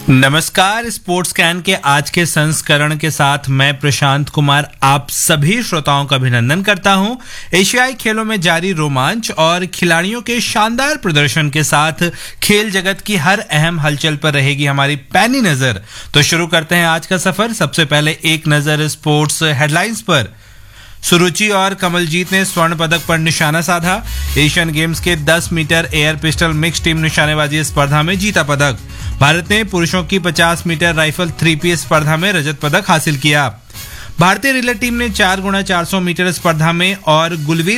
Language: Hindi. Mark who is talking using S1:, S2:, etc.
S1: नमस्कार। स्पोर्ट्स कैन के आज के संस्करण के साथ मैं प्रशांत कुमार आप सभी श्रोताओं का अभिनंदन करता हूं। एशियाई खेलों में जारी रोमांच और खिलाड़ियों के शानदार प्रदर्शन के साथ खेल जगत की हर अहम हलचल पर रहेगी हमारी पैनी नजर। तो शुरू करते हैं आज का सफर। सबसे पहले एक नजर स्पोर्ट्स हेडलाइंस पर। सुरुचि और कमलजीत ने स्वर्ण पदक पर निशाना साधा। एशियन गेम्स के 10 metre air pistol mix team निशानेबाजी स्पर्धा में जीता पदक। भारत ने पुरुषों की 50 मीटर राइफल 3P स्पर्धा में रजत पदक हासिल किया। भारतीय रिले टीम ने 4x400 मीटर स्पर्धा में और गुलवीर